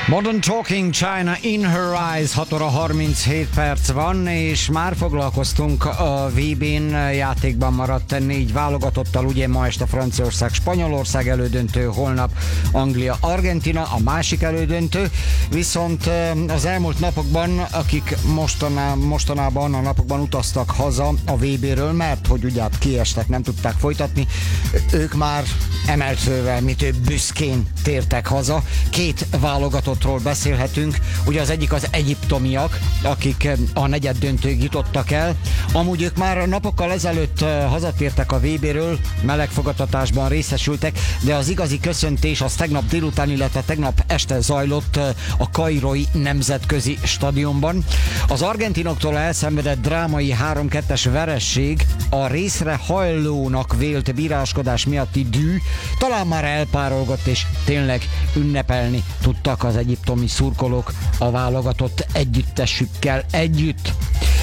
Modern Talking, China in Her Eyes, 6 óra 37 perc van, és már foglalkoztunk a VB-n, játékban maradt 4 válogatottal, ugye ma este Franciaország, Spanyolország elődöntő, holnap Anglia, Argentina, a másik elődöntő, viszont az elmúlt napokban, akik mostanában a napokban utaztak haza a VB-ről, mert hogy ugye kiestek, nem tudták folytatni, ők már emelt fővel, mi több büszkén tértek haza. 2 válogatottról beszélhetünk, ugye az egyik az egyiptomiak, akik a negyeddöntőig jutottak el. Amúgy ők már napokkal ezelőtt hazatértek a VB-ről, melegfogadtatásban részesültek, de az igazi köszöntés az tegnap délután, illetve tegnap este zajlott a kairói nemzetközi stadionban. Az argentinoktól elszenvedett drámai 3-2-es veresség, a részre hajlónak vélt bíráskodás miatti dű talán már elpárolgott, és tényleg ünnepelni tudtak az egyiptomi szurkolók a válogatott együttesükkel együtt.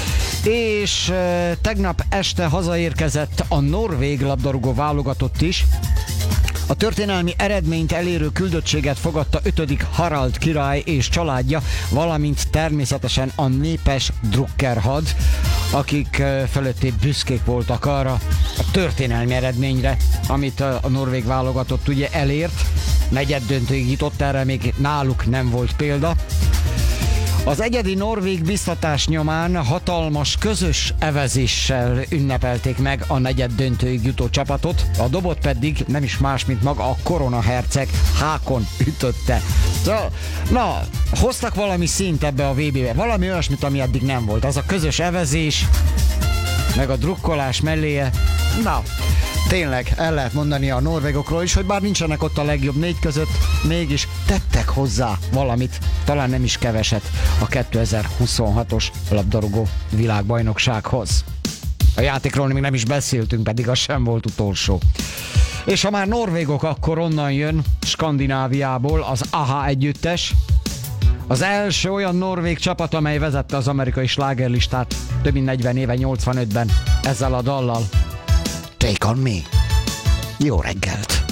És tegnap este hazaérkezett a norvég labdarúgó válogatott is. A történelmi eredményt elérő küldöttséget fogadta 5. Harald király és családja, valamint természetesen a népes drukkerhad, akik fölötti büszkék voltak arra a történelmi eredményre, amit a norvég válogatott ugye elért. Negyeddöntőig jutott, erre még náluk nem volt példa. Az egyedi norvég biztatás nyomán hatalmas közös evezéssel ünnepelték meg a negyeddöntőig jutó csapatot, a dobot pedig nem is más, mint maga a koronaherceg Hákon ütötte. Na, hoztak valami szint ebbe a VB-be, valami olyasmit, ami eddig nem volt. Az a közös evezés, meg a drukkolás melléje, na, tényleg el lehet mondani a norvégokról is, hogy bár nincsenek ott a legjobb 4 között, mégis tettek hozzá valamit, talán nem is keveset a 2026-os labdarúgó világbajnoksághoz. A játékról még nem is beszéltünk, pedig az sem volt utolsó. És ha már norvégok, akkor onnan jön Skandináviából az AHA együttes, az első olyan norvég csapat, amely vezette az amerikai slágerlistát több mint 40 éve, 85-ben ezzel a dallal. Take on me. Jó reggelt!